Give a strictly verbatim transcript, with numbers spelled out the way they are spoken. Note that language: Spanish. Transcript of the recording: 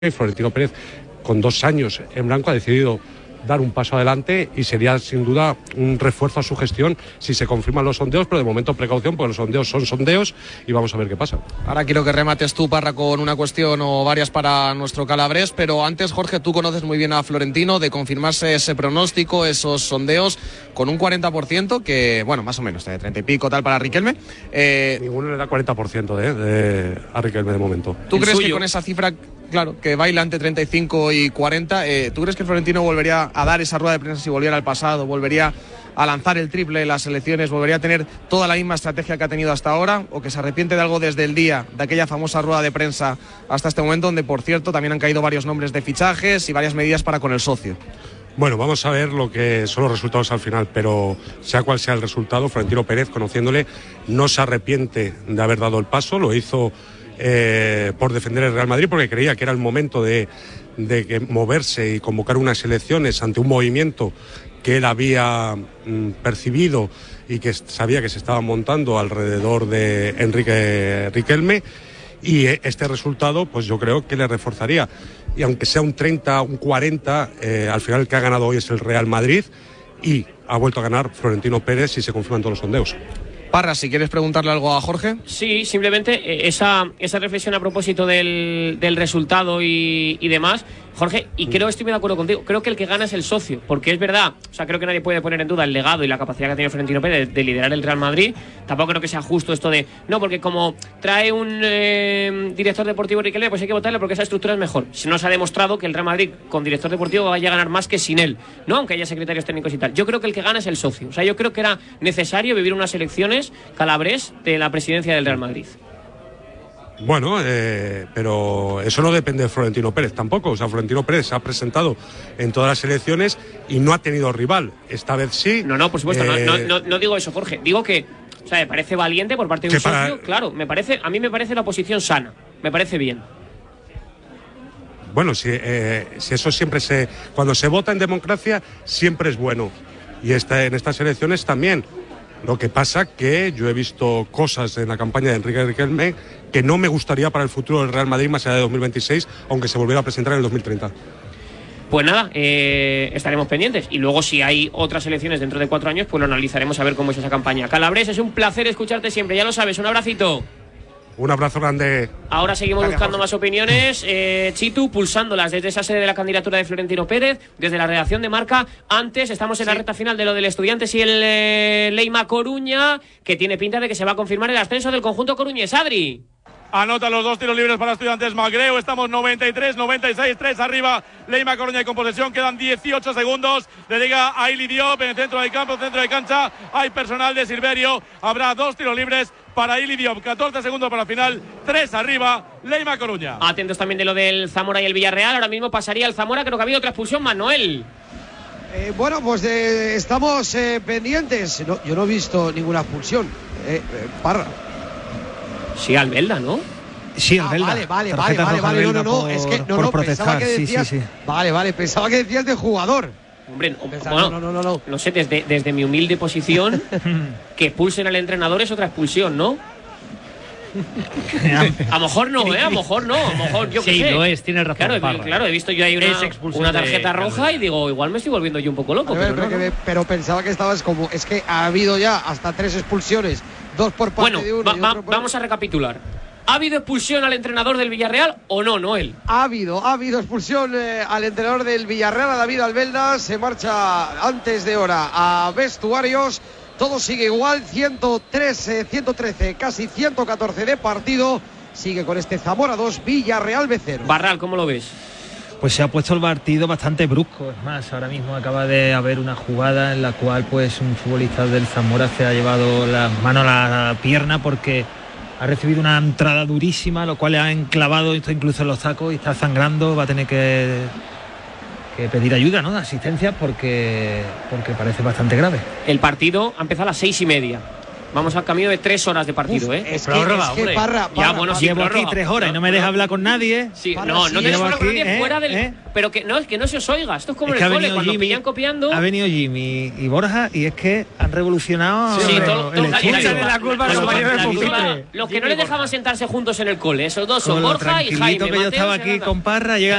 Florentino Pérez, con dos años en blanco, ha decidido dar un paso adelante y sería sin duda un refuerzo a su gestión si se confirman los sondeos, pero de momento precaución porque los sondeos son sondeos y vamos a ver qué pasa. Ahora quiero que remates tú, Parra, con una cuestión o varias para nuestro Calabres, pero antes, Jorge, tú conoces muy bien a Florentino, de confirmarse ese pronóstico, esos sondeos, con un cuarenta por ciento, que, bueno, más o menos, de treinta y pico tal para Riquelme. Eh, Ninguno le da cuarenta por ciento de, de, a Riquelme de momento. ¿Tú El crees suyo. que con esa cifra, claro, que baila entre treinta y cinco y cuarenta, eh, ¿tú crees que Florentino volvería a dar esa rueda de prensa si volviera al pasado, volvería a lanzar el triple en las elecciones, volvería a tener toda la misma estrategia que ha tenido hasta ahora, o que se arrepiente de algo desde el día de aquella famosa rueda de prensa hasta este momento, donde, por cierto, también han caído varios nombres de fichajes y varias medidas para con el socio? Bueno, vamos a ver lo que son los resultados al final, pero sea cual sea el resultado, Florentino Pérez, conociéndole, no se arrepiente de haber dado el paso, lo hizo eh, por defender el Real Madrid, porque creía que era el momento de, de que moverse y convocar unas elecciones ante un movimiento que él había mm, percibido y que sabía que se estaba montando alrededor de Enrique Riquelme. Y este resultado, pues yo creo que le reforzaría. Y aunque sea un treinta, un cuarenta, eh, al final el que ha ganado hoy es el Real Madrid y ha vuelto a ganar Florentino Pérez si se confirman todos los sondeos. Parra, si quieres preguntarle algo a Jorge. Sí, simplemente eh, esa, esa reflexión a propósito del, del resultado y, y demás, Jorge, y creo, estoy muy de acuerdo contigo, creo que el que gana es el socio, porque es verdad, o sea, creo que nadie puede poner en duda el legado y la capacidad que ha tenido Florentino Pérez de, de liderar el Real Madrid. Tampoco creo que sea justo esto de, no, porque como trae un eh, director deportivo Riquelme, pues hay que votarle porque esa estructura es mejor. Si no se ha demostrado que el Real Madrid con director deportivo vaya a ganar más que sin él, ¿no? Aunque haya secretarios técnicos y tal. Yo creo que el que gana es el socio. O sea, yo creo que era necesario vivir unas elecciones Calabres de la presidencia del Real Madrid. Bueno, eh, pero eso no depende de Florentino Pérez tampoco. O sea, Florentino Pérez se ha presentado en todas las elecciones y no ha tenido rival. Esta vez sí. No, no, por supuesto, eh, no, no, no, no digo eso, Jorge. Digo que, o sea, me parece valiente por parte de un para... socio. Claro, me parece, a mí me parece la oposición sana. Me parece bien. Bueno, si, eh, si eso siempre se... Cuando se vota en democracia, siempre es bueno. Y esta, en estas elecciones también. Lo que pasa que yo he visto cosas en la campaña de Enrique Riquelme que no me gustaría para el futuro del Real Madrid más allá de dos mil veintiséis, aunque se volviera a presentar en el dos mil treinta. Pues nada, eh, estaremos pendientes. Y luego, si hay otras elecciones dentro de cuatro años, pues lo analizaremos a ver cómo es esa campaña. Calabres, es un placer escucharte siempre, ya lo sabes. Un abracito. Un abrazo grande. Ahora seguimos Gracias, buscando Jorge. más opiniones, eh, Chitu, pulsándolas desde esa sede de la candidatura de Florentino Pérez, desde la redacción de Marca. Antes estamos en sí. la recta final de lo del Estudiantes y el eh, Leima Coruña, que tiene pinta de que se va a confirmar el ascenso del conjunto coruñés. Adri. Anota los dos tiros libres para Estudiantes Magreo. Estamos noventa y tres, noventa y seis, tres arriba. Leima Coruña y con posesión. Quedan dieciocho segundos. Le llega a Ili Diop en el centro del campo, centro de cancha. Hay personal de Silverio. Habrá dos tiros libres para Ili Diop. catorce segundos para el final. tres arriba. Leima Coruña. Atentos también de lo del Zamora y el Villarreal. Ahora mismo pasaría el Zamora. Creo que ha habido otra expulsión, Manuel. Eh, bueno, pues eh, estamos eh, pendientes. No, yo no he visto ninguna expulsión. Eh, eh, Parra. Sí, Albelda, ¿no? Sí, ah, Albelda. Vale, vale, vale, vale, vale. No, no, no. Por, es que no, por no, protestar. pensaba que decías. Sí, sí, sí. Vale, vale, pensaba que decías de jugador. Hombre, Pensaba, bueno, no, no, no, no. no sé, desde, desde mi humilde posición, que expulsen al entrenador es otra expulsión, ¿no? A lo mejor no, ¿eh? A lo mejor no, a lo mejor yo qué sí, sé. Sí, lo es, tienes razón. Claro, Parra. claro, he visto yo ahí una, una tarjeta roja y digo, igual me estoy volviendo yo un poco loco. Ver, pero, no, que, no. pero pensaba que estabas como. Es que ha habido ya hasta tres expulsiones, dos por parte bueno, de uno. Va, y va, otro por... vamos a recapitular. ¿Ha habido expulsión al entrenador del Villarreal o no, Noel? Ha habido, ha habido expulsión eh, al entrenador del Villarreal, a David Albelda. Se marcha antes de hora a vestuarios. Todo sigue igual, ciento trece, ciento trece, casi ciento catorce de partido. Sigue con este Zamora dos, Villarreal B cero. Barral, ¿cómo lo ves? Pues se ha puesto el partido bastante brusco. Es más, ahora mismo acaba de haber una jugada en la cual pues un futbolista del Zamora se ha llevado las manos a la pierna porque ha recibido una entrada durísima, lo cual le ha enclavado esto incluso en los tacos y está sangrando. Va a tener que, que pedir ayuda, ¿no? De asistencia porque, porque parece bastante grave. El partido ha empezado a las seis y media. Vamos al camino de tres horas de partido, Uf, ¿eh? Es que, Prórroga, es que hombre. Parra, Parra, Ya, bueno, Parra. sí, Llevo aquí prórroga. tres horas y no me deja hablar con nadie. Sí, Parra, no, sí, no te llevo dejo aquí, nadie ¿eh? fuera del. ¿eh? Pero que no, es que no se os oiga. Esto es como Es en que ha el cole, venido cuando Jimmy, pillan copiando. ha venido Jimmy y Borja y es que han revolucionado Sí, el, todo- el todo- estudio. Échale la culpa a los Los- compañeros de la- pupitre. la- Los que no les dejaban sentarse juntos en el cole, esos dos son Con lo Borja y tranquilito Jaime. que yo Mateo estaba se aquí nota. con Parra, llega